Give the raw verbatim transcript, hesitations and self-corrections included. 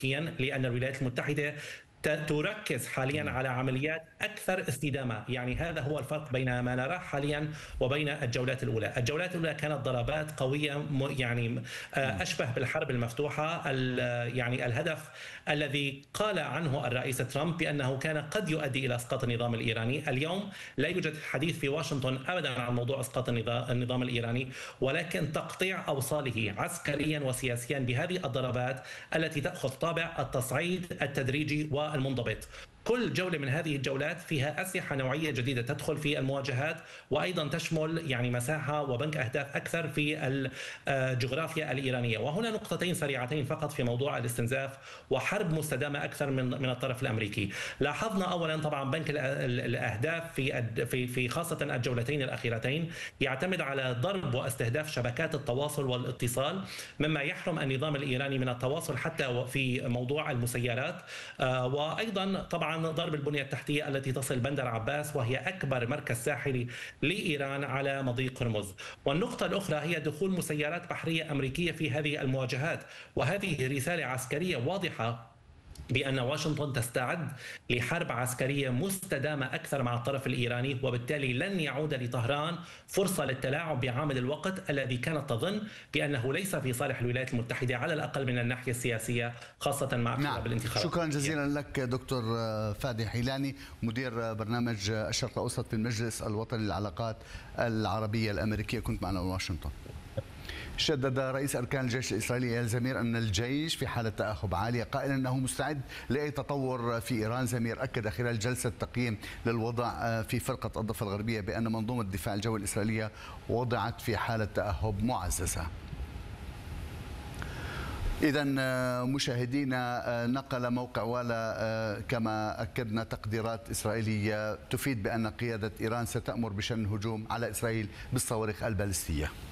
لأن الولايات المتحدة تركز حاليا على عمليات اكثر استدامه، يعني هذا هو الفرق بين ما نراه حاليا وبين الجولات الاولى. الجولات الاولى كانت ضربات قويه، يعني اشبه بالحرب المفتوحه، يعني الهدف الذي قال عنه الرئيس ترامب بانه كان قد يؤدي الى اسقاط النظام الايراني. اليوم لا يوجد حديث في واشنطن ابدا عن موضوع اسقاط النظام الايراني، ولكن تقطيع اوصاله عسكريا وسياسيا بهذه الضربات التي تاخذ طابع التصعيد التدريجي و المنضبط. كل جولة من هذه الجولات فيها أسلحة نوعية جديدة تدخل في المواجهات، وأيضا تشمل يعني مساحة وبنك أهداف أكثر في الجغرافيا الإيرانية. وهنا نقطتين سريعتين فقط في موضوع الاستنزاف وحرب مستدامة أكثر من من الطرف الأمريكي. لاحظنا أولا طبعا بنك الأهداف في في في خاصة الجولتين الأخيرتين يعتمد على ضرب واستهداف شبكات التواصل والاتصال، مما يحرم النظام الإيراني من التواصل حتى في موضوع المسيرات، وأيضا طبعا ضرب البنية التحتية التي تصل بندر عباس، وهي أكبر مركز ساحلي لإيران على مضيق هرمز. والنقطة الأخرى هي دخول مسيرات بحرية أمريكية في هذه المواجهات، وهذه رسالة عسكرية واضحة بأن واشنطن تستعد لحرب عسكرية مستدامة أكثر مع الطرف الإيراني، وبالتالي لن يعود لطهران فرصة للتلاعب بعامل الوقت الذي كانت تظن بأنه ليس في صالح الولايات المتحدة على الأقل من الناحية السياسية، خاصة مع اقتراب الانتخابات. شكرا جزيلا لك دكتور فادي حيلاني، مدير برنامج الشرق الأوسط في المجلس الوطني للعلاقات العربية الأمريكية، كنت معنا من واشنطن. شدد رئيس أركان الجيش الإسرائيلي إيال زمير أن الجيش في حالة تأهب عالية، قائلا أنه مستعد لأي تطور في إيران. زمير أكد خلال جلسة تقييم للوضع في فرقة الضفة الغربية بأن منظومة الدفاع الجوي الإسرائيلية وضعت في حالة تأهب معززة. إذا مشاهدينا، نقل موقع والا كما أكدنا تقديرات إسرائيلية تفيد بأن قيادة إيران ستأمر بشن هجوم على إسرائيل بالصواريخ البالستية.